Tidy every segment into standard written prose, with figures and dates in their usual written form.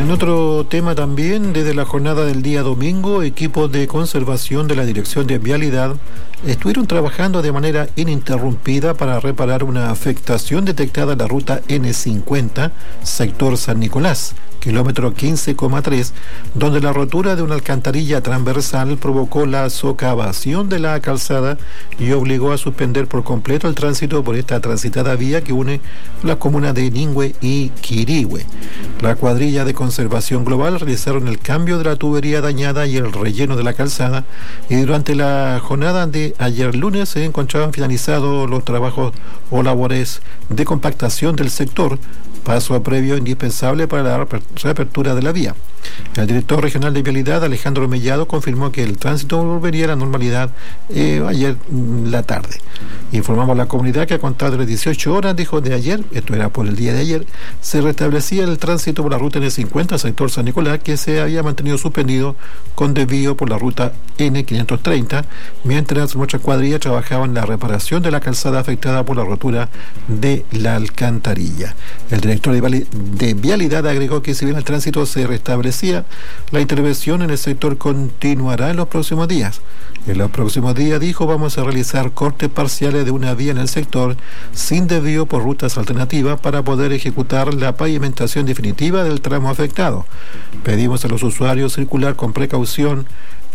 En otro tema también, desde la jornada del día domingo, equipos de conservación de la Dirección de Vialidad estuvieron trabajando de manera ininterrumpida para reparar una afectación detectada en la ruta N50, sector San Nicolás, kilómetro 15,3, donde la rotura de una alcantarilla transversal provocó la socavación de la calzada y obligó a suspender por completo el tránsito por esta transitada vía que une las comunas de Ningüe y Quirihue. La cuadrilla de conservación global realizaron el cambio de la tubería dañada y el relleno de la calzada, y durante la jornada de ayer lunes se encontraban finalizados los trabajos o labores de compactación del sector, paso previo indispensable para la reapertura de la vía. El director regional de Vialidad, Alejandro Mellado, confirmó que el tránsito volvería a la normalidad ayer la tarde. Informamos a la comunidad que a contar de las 18 horas, dijo, de ayer, esto era por el día de ayer, se restablecía el tránsito por la ruta N50, sector San Nicolás, que se había mantenido suspendido con desvío por la ruta N530, mientras muchas cuadrillas trabajaban en la reparación de la calzada afectada por la rotura de la alcantarilla. El director de Vialidad agregó que si bien el tránsito se restablecía, la intervención en el sector continuará en los próximos días. En los próximos días, dijo, vamos a realizar cortes parciales de una vía en el sector sin desvío por rutas alternativas para poder ejecutar la pavimentación definitiva del tramo afectado. Pedimos a los usuarios circular con precaución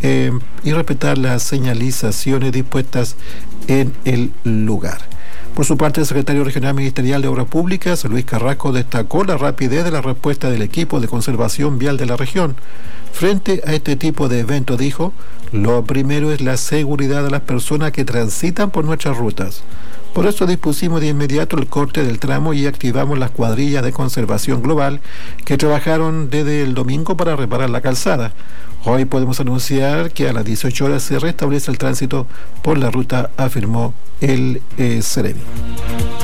y respetar las señalizaciones dispuestas en el lugar. Por su parte, el secretario regional ministerial de Obras Públicas, Luis Carrasco, destacó la rapidez de la respuesta del equipo de conservación vial de la región. Frente a este tipo de eventos, dijo, lo primero es la seguridad de las personas que transitan por nuestras rutas. Por eso dispusimos de inmediato el corte del tramo y activamos las cuadrillas de conservación global que trabajaron desde el domingo para reparar la calzada. Hoy podemos anunciar que a las 18 horas se restablece el tránsito por la ruta, afirmó el Ceremi.